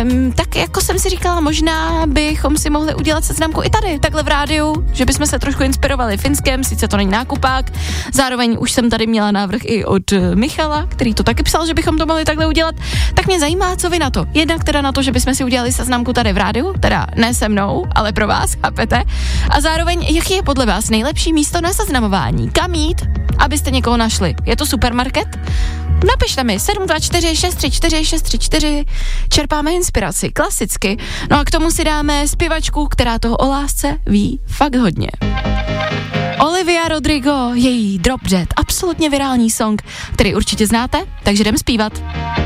tak jako jsem si říkala, možná bychom si mohli udělat seznamku i tady, takhle v rádiu, že bychom se trošku inspirovali Finskem, sice to není nákupák, zároveň už jsem tady měla návrh i od Michala, který to taky psal, že bychom to mohli takhle udělat, tak mě zajímá, co vy na to. Jednak teda na to, že bychom si udělali seznamku tady v rádiu, teda ne se mnou, ale pro vás, chápete? A zároveň, jaký je podle vás nejlepší místo na seznamování? Kam jít, abyste někoho našli? Je to supermarket? Napište mi 724 634 634, čerpáme inspiraci, klasicky. No a k tomu si dáme zpěvačku, která toho o lásce ví fakt hodně. Olivia Rodrigo, její Drop Dead, absolutně virální song, který určitě znáte, takže jdem zpívat.